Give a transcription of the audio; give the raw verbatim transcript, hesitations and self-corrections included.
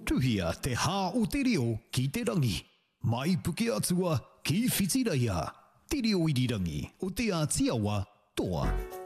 tuhia te hā o te reo ki te rangi. Mai puke atua ki whitiraia. Te reo irirangi o te Ātiawa toa.